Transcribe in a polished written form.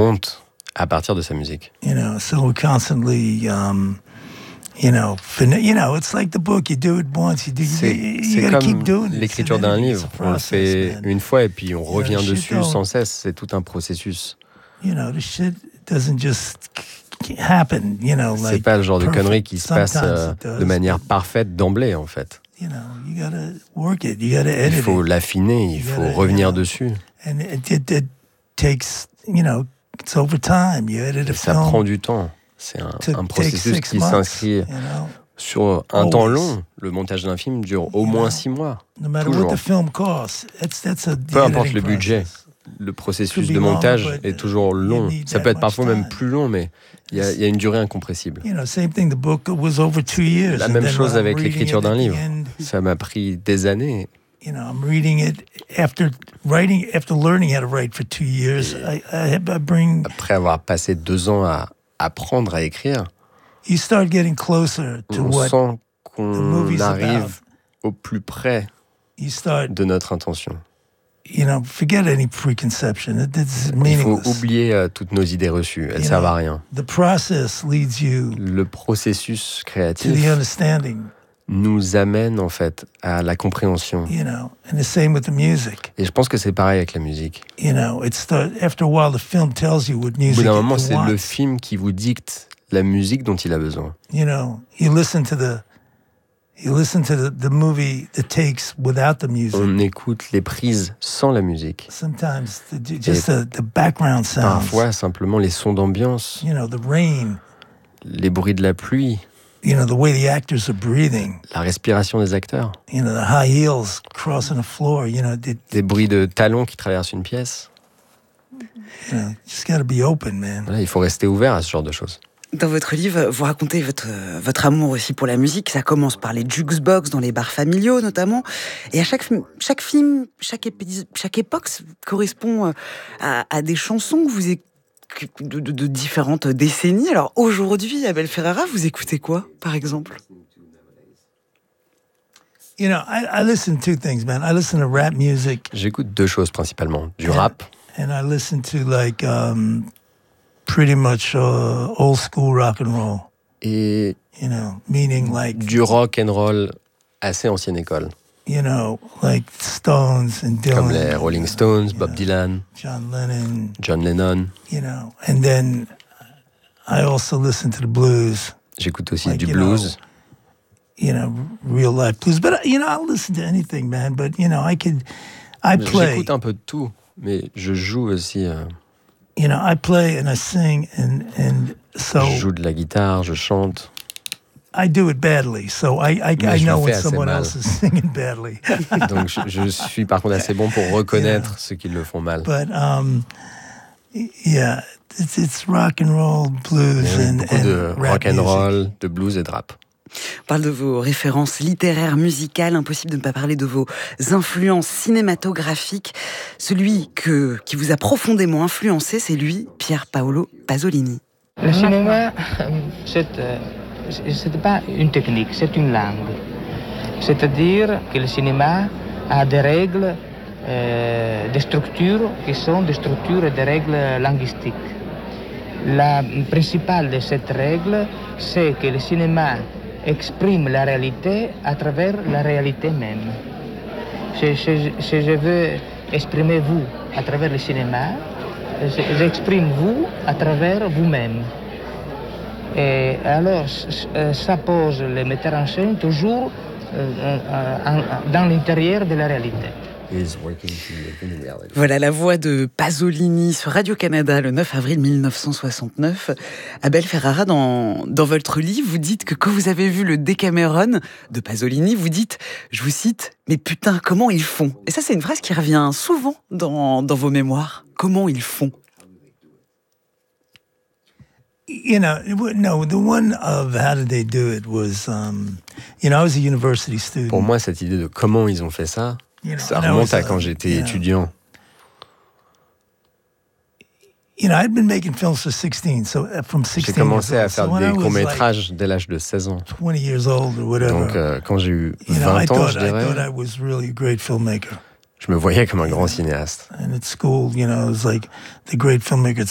monte à partir de sa musique. So we're constantly, it's like the book. You do it once, you gotta keep doing it. C'est comme l'écriture d'un livre. On le fait une fois et puis on revient dessus sans cesse. C'est tout un processus. The shit doesn't just happen, C'est pas le genre de connerie qui se passe de manière parfaite d'emblée, en fait. You gotta work it, you gotta edit it. Il faut l'affiner, il faut revenir dessus. And it takes, it's over time. You edit a ça film. prend du temps. C'est un processus qui s'inscrit sur un temps long. Le montage d'un film dure au moins 6 mois. Toujours. Peu importe le budget, le processus de montage est toujours long. Ça peut être parfois même plus long, mais il y a une durée incompressible. La même chose avec l'écriture d'un livre. Ça m'a pris des années. I'm reading it after learning how to write for 2 years. Après avoir passé 2 ans à apprendre à écrire, you start getting closer to on what sent qu'on arrive au plus près de notre intention. Forget any preconception. It's Il faut meaningless. oublier toutes nos idées reçues. Elles ne servent à rien. The process leads you Le processus to créatif the understanding. nous amène en fait à la compréhension. And the same with the music. Et je pense que c'est pareil avec la musique. After a while, the film tells you what Au music bout d'un it moment, c'est le wants. film qui vous dicte la musique dont il a besoin. You listen to the movie, the takes without the music. On écoute les prises sans la musique. Sometimes just the background sounds. Parfois, simplement les sons d'ambiance, The rain. les bruits de la pluie, The way the actors are breathing. la respiration des acteurs, The high heels crossing the floor. des bruits de talons qui traversent une pièce. Just gotta be open, man. Voilà, il faut rester ouvert à ce genre de choses. Dans votre livre, vous racontez votre amour aussi pour la musique. Ça commence par les jukebox dans les bars familiaux notamment. Et à chaque film, chaque époque correspond à des chansons que vous écoutez de différentes décennies. Alors aujourd'hui, Abel Ferrara, vous écoutez quoi, par exemple? I listen to 2 things, man. I listen to rap music. J'écoute 2 choses principalement. Du rap. And I listen to pretty much old school rock and roll. Et Meaning like du rock and roll assez ancienne école. Like Stones and Dylan. Comme les Rolling Stones, Bob Dylan, John Lennon. John Lennon. And then I also listen to the blues. J'écoute aussi du blues. Real life blues. But I'll listen to anything, man. But I play. J'écoute un peu de tout, mais je joue aussi. I play and I sing and so. Je joue de la guitare, je chante. I do it badly, so I know when someone else is singing badly. Donc je suis par contre assez bon pour reconnaître ceux qui le font mal. But yeah, it's rock and roll, blues Beaucoup de rock and roll, de blues et de rap. On parle de vos références littéraires, musicales. Impossible de ne pas parler de vos influences cinématographiques. Celui qui vous a profondément influencé, c'est lui, Pier Paolo Pasolini. Le cinéma, c'est pas une technique, c'est une langue. C'est-à-dire que le cinéma a des règles, des structures qui sont des structures et des règles linguistiques. La principale de cette règle, c'est que le cinéma exprime la réalité à travers la réalité même. Si je veux exprimer vous à travers le cinéma, j'exprime vous à travers vous-même. Et alors, ça pose le metteur en scène toujours dans l'intérieur de la réalité. Voilà la voix de Pasolini sur Radio-Canada le 9 avril 1969. Abel Ferrara, dans votre livre, vous dites que quand vous avez vu le Decameron de Pasolini, vous dites, je vous cite, « Mais putain, comment ils font ?» Et ça, c'est une phrase qui revient souvent dans vos mémoires. Comment ils font? No, the one of how did they do it was, I was a university student. Pour moi, cette idée de comment ils ont fait ça, ça remonte à quand j'étais étudiant. I'd been making films for 16, so from 16 J'ai commencé à years old. faire des courts-métrages dès l'âge de 16 ans. 20 years old or whatever. Donc, quand j'ai eu 20 ans, je I thought dirais, I was really a great filmmaker. je me voyais comme un grand cinéaste. And at school, it was like the great filmmaker at